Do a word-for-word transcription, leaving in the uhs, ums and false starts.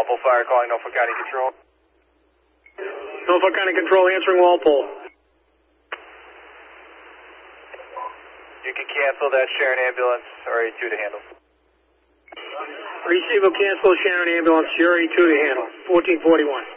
Walpole Fire calling Norfolk County Control. Norfolk County Control answering Walpole. You can cancel that Sharon ambulance, R A two to handle. Receive will cancel Sharon ambulance, R A two to handle, fourteen forty-one.